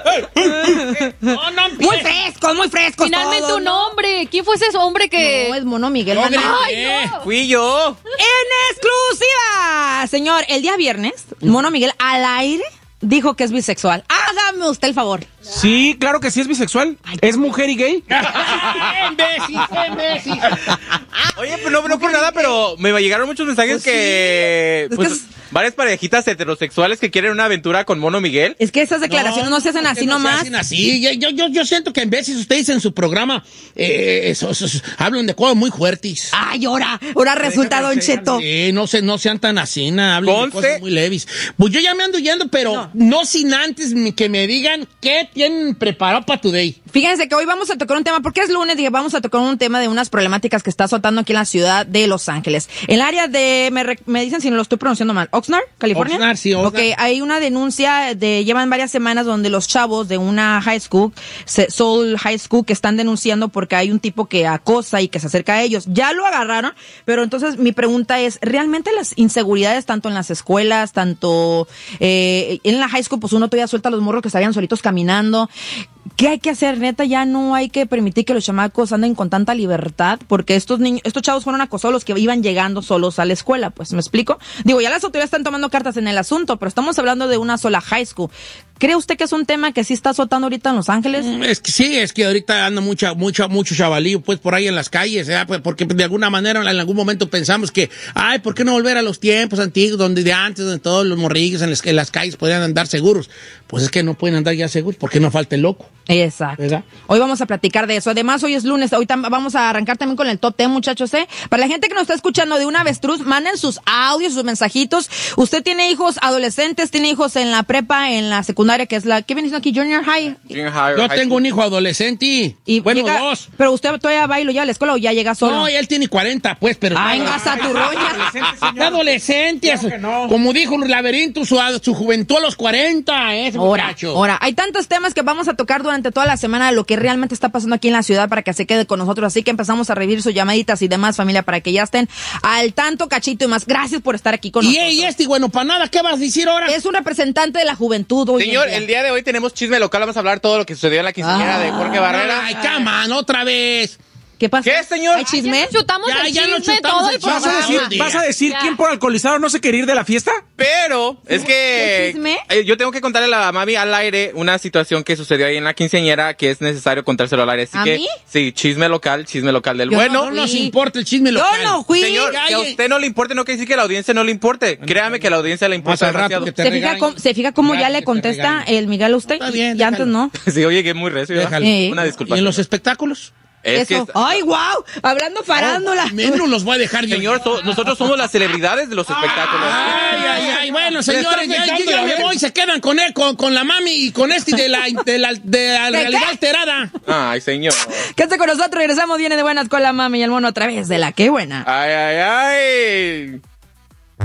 No, muy frescos. Finalmente todos, un ¿no? hombre. ¿Quién fue ese hombre que...? No, es Mono Miguel. No, ¡Ay, no! Fui yo. En exclusiva, señor, el día viernes, Mono Miguel al aire dijo que es bisexual. Hágame usted el favor. Sí, claro que sí es bisexual. ¿Es mujer y gay? ¡Imbécil! Oye, pues no por nada, pero me llegaron muchos mensajes Pues que... sí. Pues, Es que varias parejitas heterosexuales que quieren una aventura con Mono Miguel. Es que esas declaraciones no se hacen así no nomás. Se hacen así. Yo siento que en veces ustedes en su programa hablan de cosas muy fuertes. Ay, ahora resulta, Don Cheto. No sean tan así, hablen de Conste. cosas muy leves. Pues yo ya me ando yendo, pero no sin antes que me digan qué tienen preparado para Today. Fíjense que hoy vamos a tocar un tema, porque es lunes, dije, vamos a tocar un tema de unas problemáticas que está azotando aquí en la ciudad de Los Ángeles. En el área de, me dicen si no lo estoy pronunciando mal, Oxnard, California. Oxnard, sí, Oxnard. Ok, hay una denuncia llevan varias semanas donde los chavos de una high school, Soul High School, que están denunciando porque hay un tipo que acosa y que se acerca a ellos. Ya lo agarraron, pero entonces mi pregunta es, ¿realmente las inseguridades tanto en las escuelas, tanto en la high school, pues uno todavía suelta a los morros que estarían solitos caminando? ¿Qué hay que hacer? Neta, ya no hay que permitir que los chamacos anden con tanta libertad, porque estos chavos fueron acosados los que iban llegando solos a la escuela, pues, ¿me explico? Digo, ya las autoridades están tomando cartas en el asunto, pero estamos hablando de una sola high school. ¿Cree usted que es un tema que sí está azotando ahorita en Los Ángeles? Es que ahorita anda mucho chavalío, pues, por ahí en las calles, pues, porque de alguna manera, en algún momento pensamos que, ¿por qué no volver a los tiempos antiguos, donde todos los morrillos en las calles podían andar seguros? Pues es que no pueden andar ya seguros, porque no falta el loco. Exacto. ¿Verdad? Hoy vamos a platicar de eso. Además, hoy es lunes. Hoy vamos a arrancar también con el top 10, muchachos, ¿eh? Para la gente que nos está escuchando de una avestruz, manden sus audios, sus mensajitos. Usted tiene hijos adolescentes, tiene hijos en la prepa, en la secundaria, que es la... ¿Qué viene diciendo aquí? Junior High. Yo tengo un hijo adolescente. Y bueno, llega, 2. ¿Pero usted todavía va a la escuela o ya llega solo? No, él tiene 40, pues, pero... ¡Ay, gasta tu roña! Adolescente, no. Como dijo el laberinto, su juventud a los 40, ese muchacho. Ahora, hay tantos temas que vamos a tocar durante toda la semana de lo que realmente está pasando aquí en la ciudad para que se quede con nosotros. Así que empezamos a revivir sus llamaditas y demás, familia, para que ya estén al tanto, Cachito y más. Gracias por estar aquí con nosotros. Y bueno, para nada, ¿qué vas a decir ahora? Es un representante de la juventud hoy. Señor, el día de hoy tenemos chisme local. Vamos a hablar todo lo que sucedió en la quinceañera de Jorge Barrera. Ay, caman, otra vez. ¿Qué pasa? ¿Qué, señor? ¿Hay chisme? Ya nos chutamos el Ya nos chisme chutamos todo el el chisme. programa. día. ¿Vas a decir Ya. quién por alcoholizado no se quiere ir de la fiesta? Pero es que ¿Qué chisme? yo tengo que contarle a la mami al aire una situación que sucedió ahí en la quinceañera que es necesario contárselo al aire. Así ¿A que mí? sí, chisme local del Yo bueno. No nos importa el chisme local. Yo no fui. Señor, que a usted no le importe no quiere decir que a la audiencia no le importe. Créame que a la audiencia le Más importa al rato demasiado. que te ¿Se fija cómo Al ya rato le que te contesta regañe. el Miguel a usted? Está bien, Y antes déjalo. no. Sí, oye, que es muy recio. ¿verdad? Déjalo. Una disculpa. ¿Y en los espectáculos? Es que Eso. ¡Ay, wow! Hablando farándula. Menos los voy a dejar yo. señor, nosotros somos las celebridades de los espectáculos. Ay. Bueno, señores, estás ya metiendo me la voy. Se quedan con él, con la mami y con de la realidad alterada. Ay, señor. Quédate con nosotros. Regresamos. Viene de buenas con la mami y el mono a través de la Qué Buena. Ay.